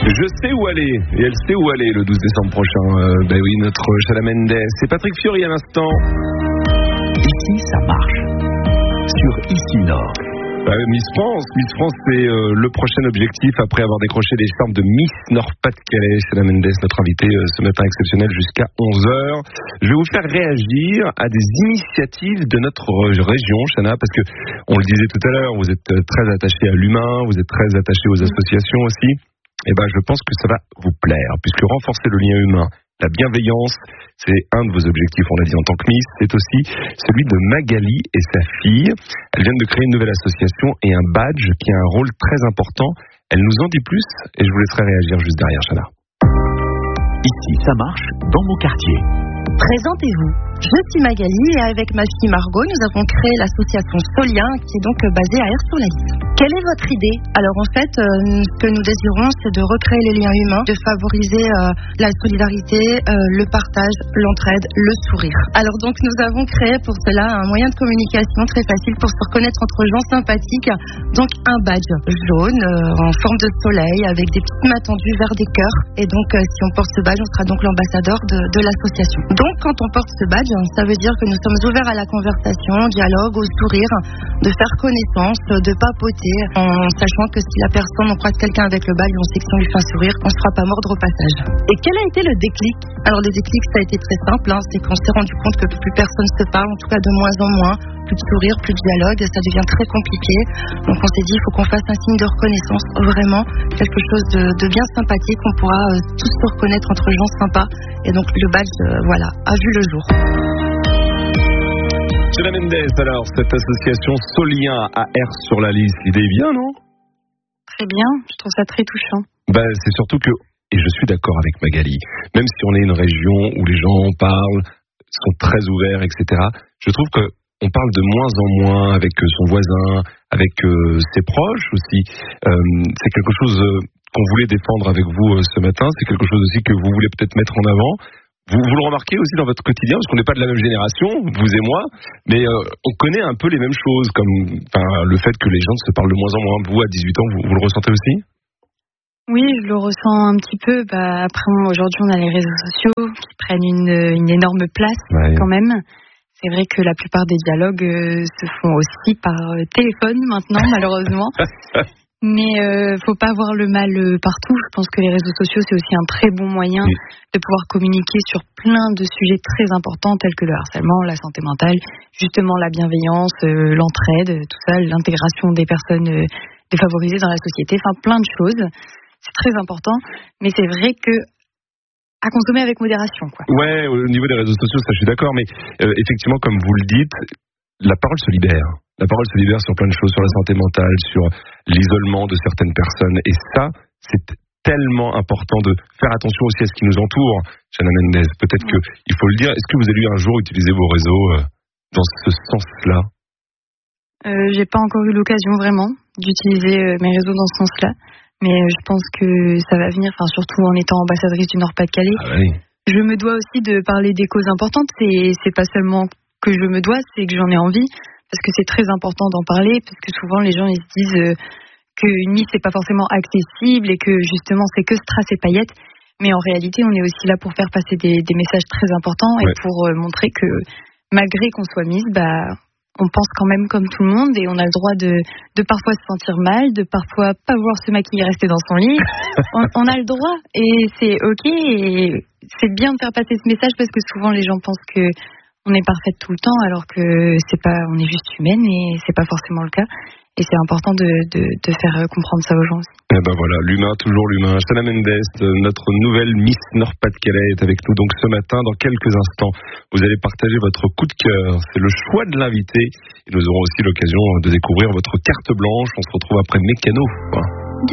Je sais où aller, et elle sait où aller le 12 décembre prochain. Ben oui, notre Chana Mendes. C'est Patrick Fiori à l'instant. Ici, ça marche. Sur Ici Nord. Miss France, c'est le prochain objectif après avoir décroché les charmes de Miss Nord-Pas-de-Calais. Chana Mendes, notre invitée ce matin exceptionnel jusqu'à 11h. Je vais vous faire réagir à des initiatives de notre région, Chana, parce que on le disait tout à l'heure, vous êtes très attaché à l'humain, vous êtes très attaché aux associations aussi. Et je pense que ça va vous plaire, puisque renforcer le lien humain, la bienveillance, c'est un de vos objectifs, on l'a dit en tant que Miss, c'est aussi celui de Magali et sa fille. Elles viennent de créer une nouvelle association et un badge qui a un rôle très important. Elle nous en dit plus et je vous laisserai réagir juste derrière, Chana. Ici, ça marche dans mon quartier. Présentez-vous. Je suis Magali et avec ma fille Margot, nous avons créé l'association Solien qui est donc basée à Aires-sur-la-Lys. Quelle est votre idée? Alors en fait, ce que nous désirons, c'est de recréer les liens humains, de favoriser la solidarité, le partage, l'entraide, le sourire. Alors donc nous avons créé pour cela un moyen de communication très facile pour se reconnaître entre gens sympathiques. Donc un badge jaune en forme de soleil avec des petites mains tendues vers des cœurs. Et donc si on porte ce badge, on sera donc l'ambassadeur de l'association. Donc quand on porte ce badge, ça veut dire que nous sommes ouverts à la conversation, au dialogue, au sourire, de faire connaissance, de papoter, en sachant que si la personne, on croise quelqu'un avec le badge, on sait que si on lui fait un sourire, on ne se fera pas mordre au passage. Et quel a été le déclic? Alors le déclic, ça a été très simple, c'est qu'on s'est rendu compte que plus personne se parle, en tout cas de moins en moins, plus de sourire, plus de dialogue, ça devient très compliqué. Donc on s'est dit, il faut qu'on fasse un signe de reconnaissance, vraiment quelque chose de bien sympathique, on pourra tous se reconnaître entre gens sympas. Et donc le badge, a vu le jour. Chana Mendes, alors, cette association Solien à Aires-sur-la-Lys, l'idée est bien, non? Très bien, je trouve ça très touchant. C'est surtout que, et je suis d'accord avec Magali, même si on est une région où les gens parlent, sont très ouverts, etc., je trouve que on parle de moins en moins avec son voisin, avec ses proches aussi. C'est quelque chose qu'on voulait défendre avec vous ce matin, c'est quelque chose aussi que vous voulez peut-être mettre en avant. Vous le remarquez aussi dans votre quotidien, parce qu'on n'est pas de la même génération, vous et moi, mais on connaît un peu les mêmes choses, comme le fait que les gens se parlent de moins en moins. Vous, à 18 ans, vous le ressentez aussi? Oui, je le ressens un petit peu. Après, aujourd'hui, on a les réseaux sociaux qui prennent une énorme place quand même. C'est vrai que la plupart des dialogues se font aussi par téléphone maintenant, malheureusement. Mais faut pas voir le mal partout. Je pense que les réseaux sociaux, c'est aussi un très bon moyen de pouvoir communiquer sur plein de sujets très importants tels que le harcèlement, la santé mentale, justement la bienveillance, l'entraide, tout ça, l'intégration des personnes défavorisées dans la société, plein de choses. C'est très important, mais c'est vrai que à consommer avec modération, quoi. Ouais, au niveau des réseaux sociaux, ça je suis d'accord, mais effectivement, comme vous le dites, la parole se libère. La parole se libère sur plein de choses, sur la santé mentale, sur l'isolement de certaines personnes. Et ça, c'est tellement important de faire attention aussi à ce qui nous entoure. Chana Mendes, peut-être qu'il faut le dire. Est-ce que vous avez eu un jour utilisé vos réseaux dans ce sens-là? J'ai pas encore eu l'occasion vraiment d'utiliser mes réseaux dans ce sens-là. Mais je pense que ça va venir, surtout en étant ambassadrice du Nord-Pas-de-Calais. Ah oui. Je me dois aussi de parler des causes importantes. C'est pas seulement que je me dois, c'est que j'en ai envie. Parce que c'est très important d'en parler, parce que souvent les gens ils se disent qu'une Miss c'est pas forcément accessible et que justement c'est que strass et paillettes, mais en réalité on est aussi là pour faire passer des messages très importants et pour montrer que malgré qu'on soit Miss, on pense quand même comme tout le monde et on a le droit de parfois se sentir mal, de parfois pas vouloir se maquiller et rester dans son lit. On a le droit et c'est ok et c'est bien de faire passer ce message parce que souvent les gens pensent que on est parfaite tout le temps alors que on est juste humaine et c'est pas forcément le cas. Et c'est important de faire comprendre ça aux gens aussi. Et voilà, l'humain, toujours l'humain. Chana Mendes, notre nouvelle Miss Nord-Pas-de-Calais est avec nous donc ce matin. Dans quelques instants, vous allez partager votre coup de cœur. C'est le choix de l'invité. Et nous aurons aussi l'occasion de découvrir votre carte blanche. On se retrouve après Mécano.